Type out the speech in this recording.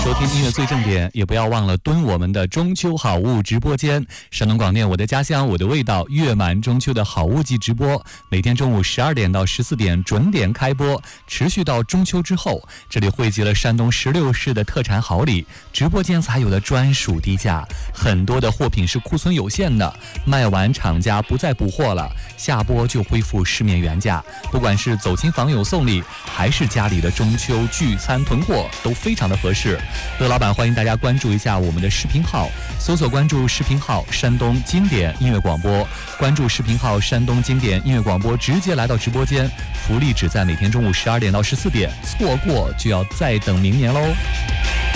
收听音乐最正点，也不要忘了蹲我们的中秋好物直播间。山东广电我的家乡我的味道月满中秋的好物季直播，每天中午12点到14点准点开播，持续到中秋之后。这里汇集了山东16市的特产好礼，直播间才有的专属低价，很多的货品是库存有限的，卖完厂家不再补货了，下播就恢复市面原价。不管是走亲访友送礼，还是家里的中秋聚餐囤货，都非常的合适。乐老板欢迎大家关注一下我们的视频号，搜索关注视频号山东经典音乐广播，关注视频号山东经典音乐广播，直接来到直播间，福利只在每天中午12点到14点，错过就要再等明年喽。